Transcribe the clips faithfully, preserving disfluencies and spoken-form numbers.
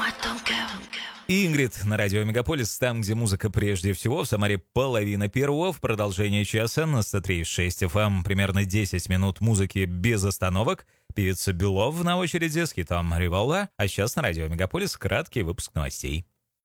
Ингрид на радио Мегаполис, там, где музыка прежде всего. В Самаре половина первого. В продолжение часа на сто три и шесть эф эм примерно десять минут музыки без остановок. Певица Белов на очереди с хитом «Ривола». А сейчас на радио Мегаполис краткий выпуск новостей.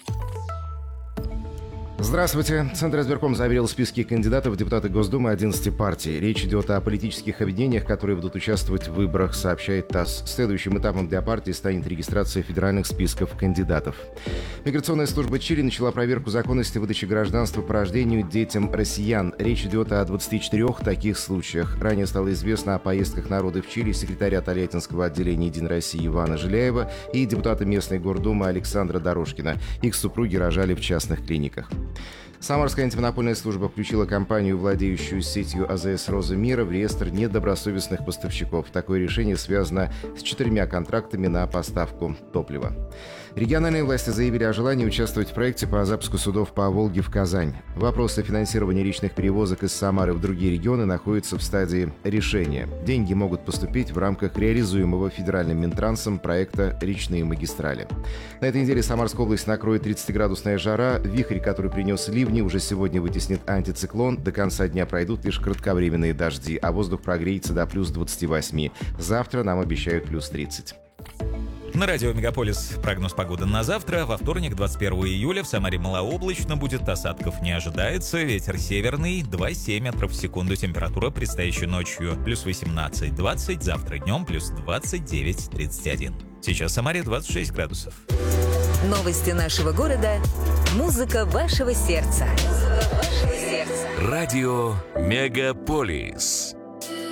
Здравствуйте. Центр избирком заверил списки кандидатов в депутаты Госдумы одиннадцати партий. Речь идет о политических объединениях, которые будут участвовать в выборах, сообщает ТАСС. Следующим этапом для партии станет регистрация федеральных списков кандидатов. Миграционная служба Чили начала проверку законности выдачи гражданства по рождению детям россиян. Речь идет о двадцати четырёх таких случаях. Ранее стало известно о поездках народа в Чили секретаря Тольяттинского отделения «Единой России» Ивана Жиляева и депутата местной гордумы Александра Дорожкина. Их супруги рожали в частных клиниках. Самарская антимонопольная служба включила компанию, владеющую сетью а зэ эс «Роза мира», в реестр недобросовестных поставщиков. Такое решение связано с четырьмя контрактами на поставку топлива. Региональные власти заявили о желании участвовать в проекте по запуску судов по Волге в Казань. Вопросы финансирования личных перевозок из Самары в другие регионы находятся в стадии решения. Деньги могут поступить в рамках реализуемого федеральным Минтрансом проекта «Речные магистрали». На этой неделе Самарскую область накроет тридцатиградусная жара. Вихрь, который принес ливни, уже сегодня вытеснит антициклон. До конца дня пройдут лишь кратковременные дожди, а воздух прогреется до плюс двадцати восьми. Завтра нам обещают плюс тридцать. На радио Мегаполис прогноз погоды на завтра. Во вторник, двадцать первого июля, в Самаре малооблачно будет, осадков не ожидается. Ветер северный, два целых семь десятых метров в секунду. Температура предстоящей ночью плюс восемнадцать двадцать, завтра днем плюс двадцать девять тридцать один. Сейчас в Самаре двадцать шесть градусов. Новости нашего города. Музыка вашего сердца. Музыка вашего сердца. Радио Мегаполис.